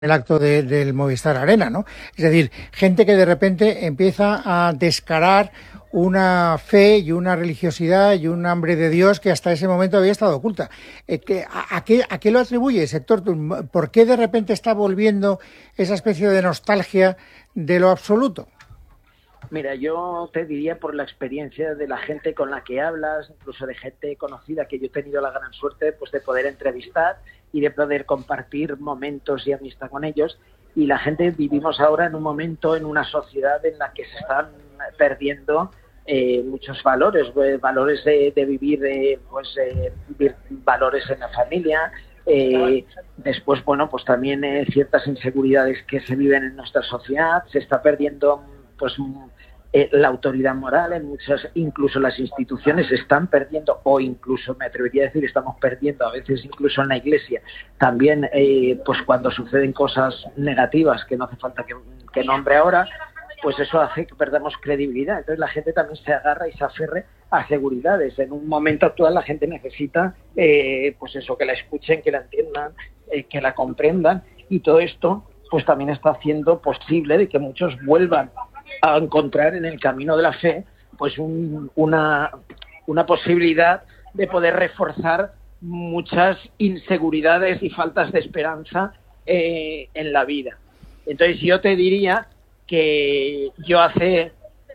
el acto del Movistar Arena, ¿no? Es decir, gente que de repente empieza a descarar una fe y una religiosidad y un hambre de Dios que hasta ese momento había estado oculta. ¿A qué lo atribuyes, Héctor? ¿Por qué de repente está volviendo esa especie de nostalgia de lo absoluto? Mira, yo te diría por la experiencia de la gente con la que hablas, incluso de gente conocida que yo he tenido la gran suerte pues de poder entrevistar y de poder compartir momentos y amistad con ellos. Y la gente vivimos ahora en un momento, en una sociedad en la que se están perdiendo muchos valores, valores de vivir, valores en la familia. Después, bueno, pues también ciertas inseguridades que se viven en nuestra sociedad. Se está perdiendo pues la autoridad moral en muchas, incluso las instituciones se están perdiendo, o incluso me atrevería a decir estamos perdiendo a veces incluso en la Iglesia también, pues cuando suceden cosas negativas que no hace falta que nombre ahora, pues eso hace que perdamos credibilidad. Entonces la gente también se agarra y se aferre a seguridades. En un momento actual la gente necesita pues eso, que la escuchen, que la entiendan, que la comprendan, y todo esto pues también está haciendo posible de que muchos vuelvan a encontrar en el camino de la fe pues una posibilidad de poder reforzar muchas inseguridades y faltas de esperanza en la vida. Entonces yo te diría que yo hace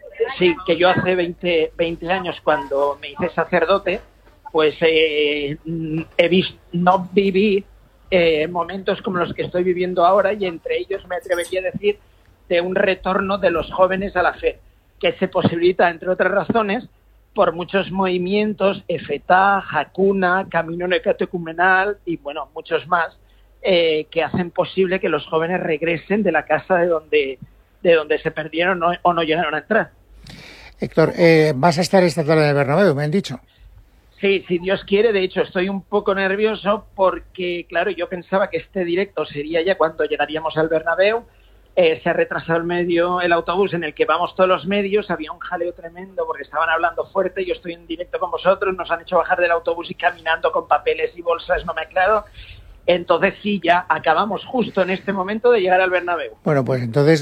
20 años, cuando me hice sacerdote, pues no viví momentos como los que estoy viviendo ahora, y entre ellos me atrevería a decir de un retorno de los jóvenes a la fe, que se posibilita, entre otras razones, por muchos movimientos, EFETA, Hakuna, Camino Necatecumenal y bueno, muchos más, que hacen posible que los jóvenes regresen de la casa de donde se perdieron o no llegaron a entrar. Héctor, vas a estar esta tarde en el Bernabéu, me han dicho. Sí, si Dios quiere. De hecho, estoy un poco nervioso porque, claro, yo pensaba que este directo sería ya cuando llegaríamos al Bernabéu. Se ha retrasado el autobús en el que vamos todos los medios. Había un jaleo tremendo porque estaban hablando fuerte. Yo estoy en directo con vosotros. Nos han hecho bajar del autobús y caminando con papeles y bolsas, no me aclaro. Entonces sí, ya acabamos justo en este momento de llegar al Bernabéu. Bueno, pues entonces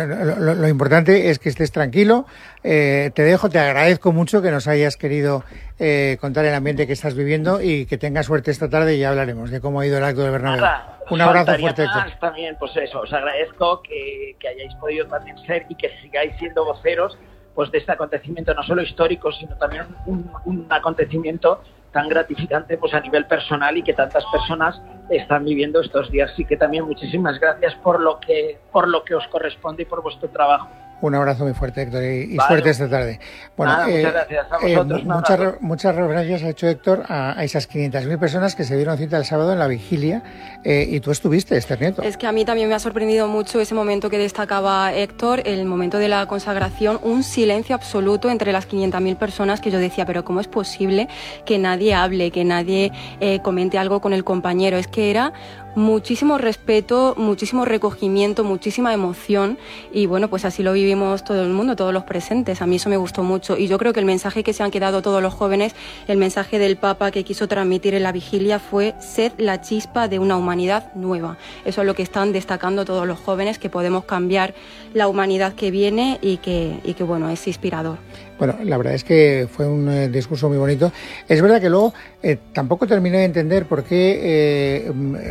lo importante es que estés tranquilo. Te dejo, te agradezco mucho que nos hayas querido contar el ambiente que estás viviendo, y que tengas suerte esta tarde, y ya hablaremos de cómo ha ido el acto del Bernabéu. Nada, un abrazo fuerte, Héctor. También, pues eso, os agradezco que hayáis podido también ser y que sigáis siendo voceros pues de este acontecimiento, no solo histórico, sino también un acontecimiento tan gratificante pues a nivel personal, y que tantas personas están viviendo estos días. Así que también muchísimas gracias por lo que os corresponde y por vuestro trabajo. Un abrazo muy fuerte, Héctor, y vale, suerte esta tarde. Bueno, muchas gracias a vosotros. Muchas referencias ha hecho Héctor a esas 500.000 personas que se dieron cita el sábado en la vigilia, y tú estuviste, Esther Nieto. Es que a mí también me ha sorprendido mucho ese momento que destacaba Héctor, el momento de la consagración, un silencio absoluto entre las 500.000 personas, que yo decía, pero ¿cómo es posible que nadie hable, que nadie comente algo con el compañero? Es que era muchísimo respeto, muchísimo recogimiento, muchísima emoción, y bueno, pues así lo vivimos todo el mundo, todos los presentes. A mí eso me gustó mucho, y yo creo que el mensaje que se han quedado todos los jóvenes, el mensaje del Papa que quiso transmitir en la vigilia fue: sed la chispa de una humanidad nueva. Eso es lo que están destacando todos los jóvenes, que podemos cambiar la humanidad que viene, y que bueno, es inspirador. Bueno, la verdad es que fue un discurso muy bonito. Es verdad que luego tampoco terminé de entender por qué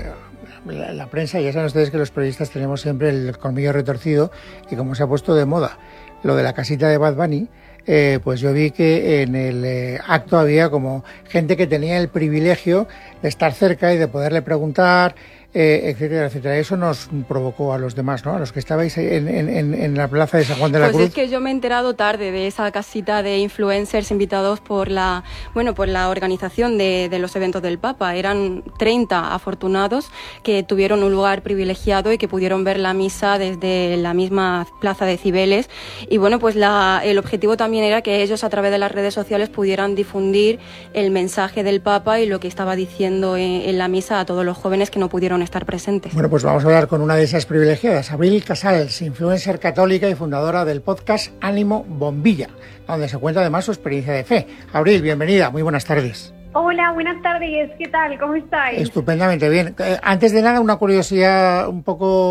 la prensa, ya saben ustedes que los periodistas tenemos siempre el colmillo retorcido, y como se ha puesto de moda lo de la casita de Bad Bunny, pues yo vi que en el acto había como gente que tenía el privilegio de estar cerca y de poderle preguntar, etcétera, etcétera. Eso nos provocó a los demás, ¿no? A los que estabais en la plaza de San Juan de la Cruz. Pues es que yo me he enterado tarde de esa casita de influencers invitados por la organización de los eventos del Papa. Eran 30 afortunados que tuvieron un lugar privilegiado y que pudieron ver la misa desde la misma plaza de Cibeles. Y bueno, pues el objetivo también era que ellos, a través de las redes sociales, pudieran difundir el mensaje del Papa y lo que estaba diciendo en la misa a todos los jóvenes que no pudieron estar presentes. Bueno, pues vamos a hablar con una de esas privilegiadas, Abril Casals, influencer católica y fundadora del podcast Ánimo Bombilla, donde se cuenta además su experiencia de fe. Abril, bienvenida, muy buenas tardes. Hola, buenas tardes. ¿Qué tal? ¿Cómo estáis? Estupendamente bien. Antes de nada, una curiosidad un poco